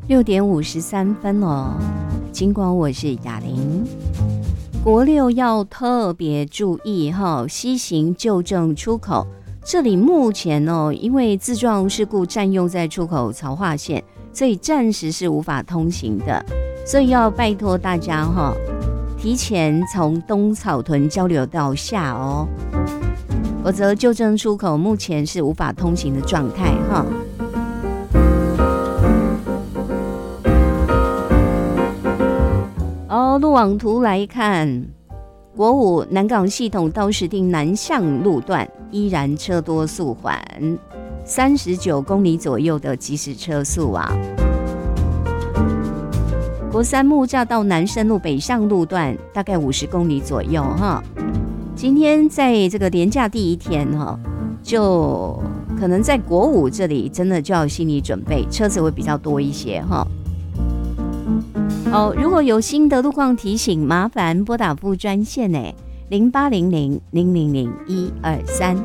6:53哦。尽管我是雅玲，国六要特别注意哈，西行旧正出口。这里目前因为自撞事故占用在出口槽化线，所以暂时是无法通行的，所以要拜托大家提前从东草屯交流道下哦，否则旧正出口目前是无法通行的状态哈。路网图来看，国五南港系统到石碇南向路段依然车多速缓，39公里左右的即时车速啊。国三木栅到南深路北向路段大概50公里左右哈。今天在这个连假第一天就可能在国五这里真的就要心理准备，车子会比较多一些哈。如果有新的路况提醒，麻烦拨打副专线0800-000-123。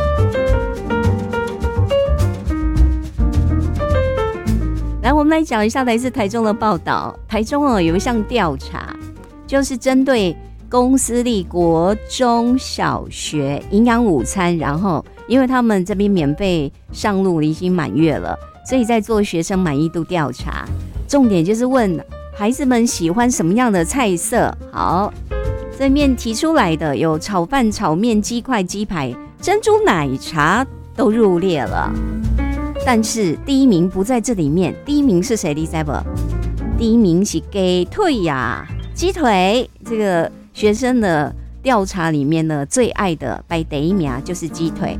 来，我们来讲一下来自台中的报道。台中有一项调查，就是针对公私立国中小学营养午餐，然后因为他们这边免费上路已经满月了，所以在做学生满意度调查，重点就是问孩子们喜欢什么样的菜色。好，这面提出来的有炒饭、炒面、鸡块、鸡排、珍珠奶茶都入列了，但是第一名不在这里面。第一名是谁？你知不？第一名是鸡腿呀，鸡腿。这个学生的调查里面呢，最爱的排第一名就是鸡腿。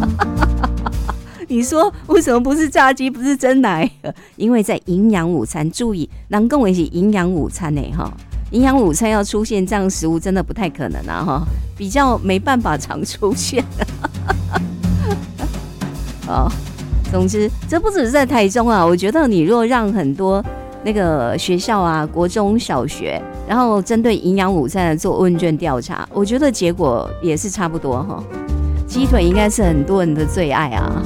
你说为什么不是炸鸡，不是蒸奶？因为在营养午餐，注意，人跟我一起营养午餐营养午餐要出现这样食物真的不太可能啊比较没办法常出现。总之这不只是在台中啊，我觉得你若让很多那个学校啊，国中小学，然后针对营养午餐做问卷调查，我觉得结果也是差不多鸡腿应该是很多人的最爱啊。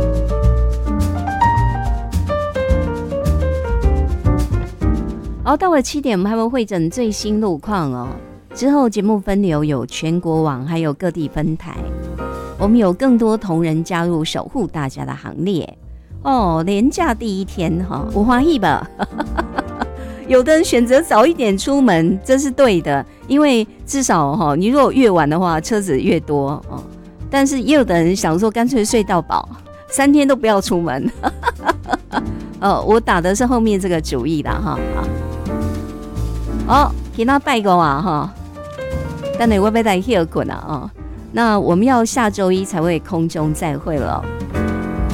到了7点，我们还会汇整最新路况之后节目分流有全国网，还有各地分台，我们有更多同仁加入守护大家的行列连假第一天我欢喜吧。有的人选择早一点出门，这是对的，因为至少你如果越晚的话，车子越多但是也有的人想说，干脆睡到饱，3天都不要出门。我打的是后面这个主意啦其他拜个啊但你会不会在休困啊那我们要下周一才会空中再会了